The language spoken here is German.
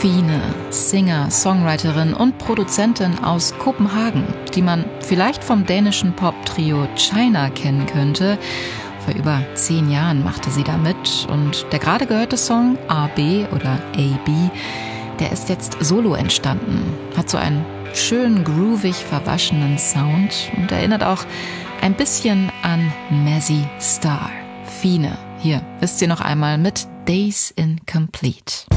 Fine, Singer, Songwriterin und Produzentin aus Kopenhagen, die man vielleicht vom dänischen Pop-Trio China kennen könnte. Vor über 10 Jahren machte sie da mit und der gerade gehörte Song AB oder AB, der ist jetzt solo entstanden, hat so einen schön groovig verwaschenen Sound und erinnert auch ein bisschen an Mazzy Star. Fine, hier ist sie noch einmal mit Days Incomplete.